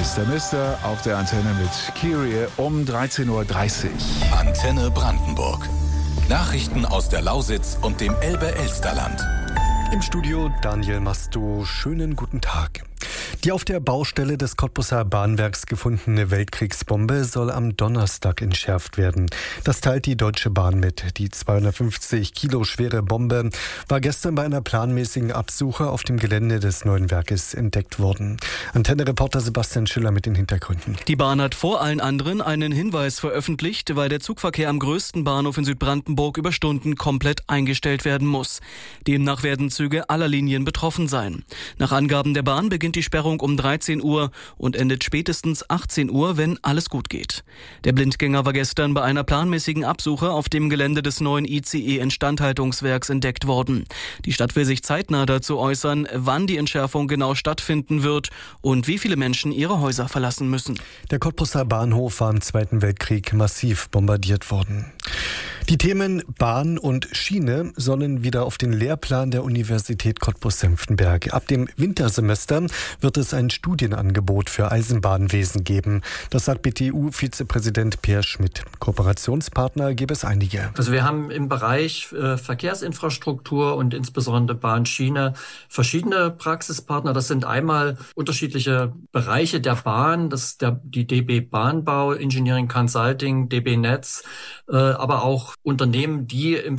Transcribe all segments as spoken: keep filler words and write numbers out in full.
ist der Mister auf der Antenne mit Kyrie um dreizehn Uhr dreißig. Antenne Brandenburg. Nachrichten aus der Lausitz und dem Elbe-Elsterland. Im Studio Daniel Masto. Schönen guten Tag. Die auf der Baustelle des Cottbuser Bahnwerks gefundene Weltkriegsbombe soll am Donnerstag entschärft werden. Das teilt die Deutsche Bahn mit. Die zweihundertfünfzig Kilo schwere Bombe war gestern bei einer planmäßigen Absuche auf dem Gelände des neuen Werkes entdeckt worden. Antenne-Reporter Sebastian Schiller mit den Hintergründen. Die Bahn hat vor allen anderen einen Hinweis veröffentlicht, weil der Zugverkehr am größten Bahnhof in Südbrandenburg über Stunden komplett eingestellt werden muss. Demnach werden Züge aller Linien betroffen sein. Nach Angaben der Bahn beginnt die Sperrung um dreizehn Uhr und endet spätestens achtzehn Uhr, wenn alles gut geht. Der Blindgänger war gestern bei einer planmäßigen Absuche auf dem Gelände des neuen I C E-Instandhaltungswerks entdeckt worden. Die Stadt will sich zeitnah dazu äußern, wann die Entschärfung genau stattfinden wird und wie viele Menschen ihre Häuser verlassen müssen. Der Cottbuser Bahnhof war im Zweiten Weltkrieg massiv bombardiert worden. Die Themen Bahn und Schiene sollen wieder auf den Lehrplan der Universität Cottbus-Senftenberg. Ab dem Wintersemester wird es ein Studienangebot für Eisenbahnwesen geben. Das sagt B T U-Vizepräsident Peer Schmidt. Kooperationspartner gäbe es einige. Also wir haben im Bereich äh, Verkehrsinfrastruktur und insbesondere Bahnschiene verschiedene Praxispartner. Das sind einmal unterschiedliche Bereiche der Bahn, das ist der, die D B Bahnbau, Engineering Consulting, D B Netz, äh, aber auch Unternehmen, die im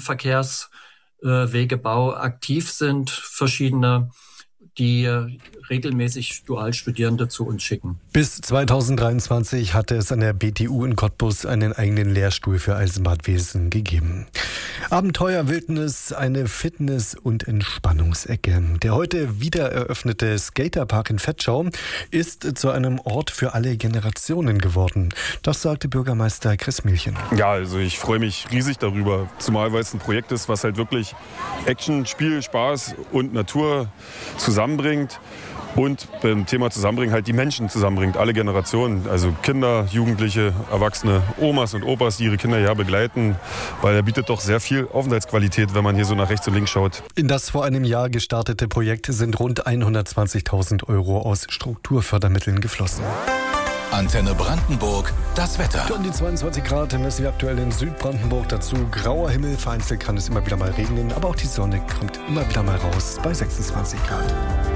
Verkehrswegebau aktiv sind, verschiedene, die regelmäßig Dualstudierende zu uns schicken. Bis zweitausenddreiundzwanzig hatte es an der B T U in Cottbus einen eigenen Lehrstuhl für Eisenbahnwesen gegeben. Abenteuer, Wildnis, eine Fitness- und Entspannungsecke. Der heute wieder eröffnete Skaterpark in Vetschau ist zu einem Ort für alle Generationen geworden. Das sagte Bürgermeister Chris Mielchen. Ja, also ich freue mich riesig darüber, zumal weil es ein Projekt ist, was halt wirklich Action, Spiel, Spaß und Natur zusammenbringt. Und beim Thema Zusammenbringen halt die Menschen zusammenbringt, alle Generationen, also Kinder, Jugendliche, Erwachsene, Omas und Opas, die ihre Kinder ja begleiten, weil er bietet doch sehr viel Aufenthaltsqualität, wenn man hier so nach rechts und links schaut. In das vor einem Jahr gestartete Projekt sind rund hundertzwanzigtausend Euro aus Strukturfördermitteln geflossen. Antenne Brandenburg, das Wetter. Um die zweiundzwanzig Grad messen wir aktuell in Südbrandenburg. Dazu grauer Himmel, vereinzelt kann es immer wieder mal regnen, aber auch die Sonne kommt immer wieder mal raus bei sechsundzwanzig Grad.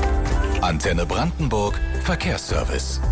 Antenne Brandenburg, Verkehrsservice.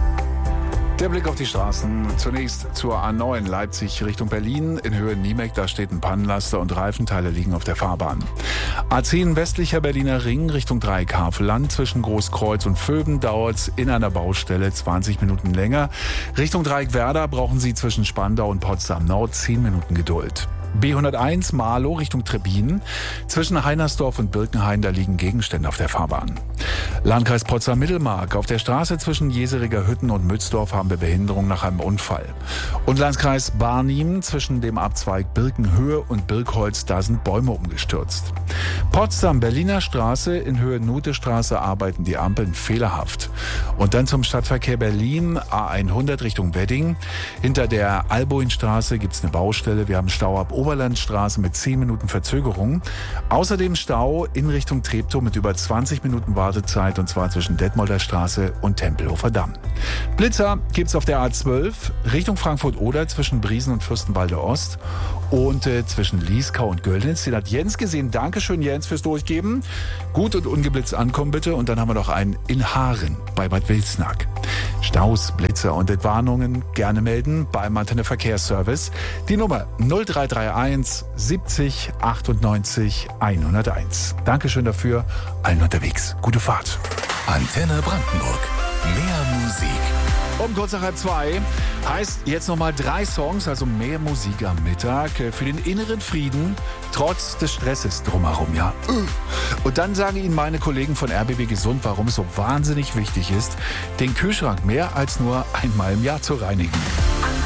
Der Blick auf die Straßen. Zunächst zur A neun Leipzig Richtung Berlin. In Höhe Niemek, da steht ein Pannenlaster und Reifenteile liegen auf der Fahrbahn. A zehn westlicher Berliner Ring Richtung Dreieck Havelland. Zwischen Großkreuz und Vöben dauert es in einer Baustelle zwanzig Minuten länger. Richtung Dreieck Werder brauchen Sie zwischen Spandau und Potsdam Nord zehn Minuten Geduld. B hunderteins Marlow Richtung Trebbin. Zwischen Heinersdorf und Birkenhain, da liegen Gegenstände auf der Fahrbahn. Landkreis Potsdam-Mittelmark. Auf der Straße zwischen Jeseriger Hütten und Mützdorf haben wir Behinderung nach einem Unfall. Und Landkreis Barnim zwischen dem Abzweig Birkenhöhe und Birkholz, da sind Bäume umgestürzt. Potsdam-Berliner Straße in Höhe Nutestraße arbeiten die Ampeln fehlerhaft. Und dann zum Stadtverkehr Berlin, A hundert Richtung Wedding. Hinter der Alboinstraße gibt's eine Baustelle. Wir haben Stau ab Oberlandstraße mit zehn Minuten Verzögerung. Außerdem Stau in Richtung Treptow mit über zwanzig Minuten Wartezeit, und zwar zwischen Detmolder Straße und Tempelhofer Damm. Blitzer gibt's auf der A zwölf Richtung Frankfurt-Oder zwischen Briesen und Fürstenwalde Ost und äh, zwischen Lieskau und Göllnitz. Den hat Jens gesehen. Dankeschön, Jens, fürs Durchgeben. Gut und ungeblitzt ankommen bitte. Und dann haben wir noch einen in Haaren bei Bad Wilsnack. Staus, Blitzer und Entwarnungen gerne melden beim Antenne Verkehrsservice. Die Nummer null drei drei eins siebzig achtundneunzig hunderteins. Dankeschön dafür. Allen unterwegs. Gute Fahrt. Antenne Brandenburg. Mehr Musik. Um kurz nach halb zwei heißt jetzt nochmal drei Songs, also mehr Musik am Mittag für den inneren Frieden, trotz des Stresses drumherum, ja. Und dann sagen Ihnen meine Kollegen von R B B Gesund, warum es so wahnsinnig wichtig ist, den Kühlschrank mehr als nur einmal im Jahr zu reinigen.